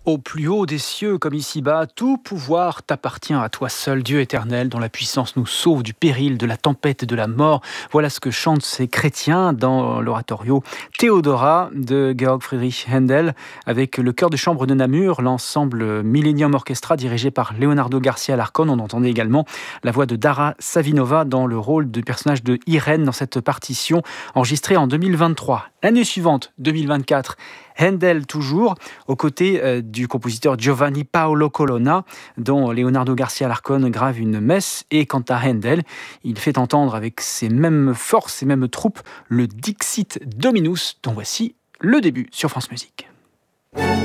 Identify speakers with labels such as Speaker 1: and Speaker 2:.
Speaker 1: Au plus haut des cieux comme ici-bas, tout pouvoir t'appartient à toi seul, Dieu éternel, dont la puissance nous sauve du péril, de la tempête et de la mort. Voilà ce que chantent ces chrétiens dans l'oratorio Théodora de Georg Friedrich Händel, avec le chœur de chambre de Namur, l'ensemble Millennium Orchestra dirigé par Leonardo Garcia Larcón. On entendait également la voix de Dara Savinova dans le rôle du personnage de Irène dans cette partition enregistrée en 2023. L'année suivante, 2024, Händel toujours, aux côtés du compositeur Giovanni Paolo Colonna, dont Leonardo Garcia Larcón grave une messe. Et quant à Händel, il fait entendre avec ses mêmes forces, ses mêmes troupes, le Dixit Dominus, dont voici le début sur France Musique.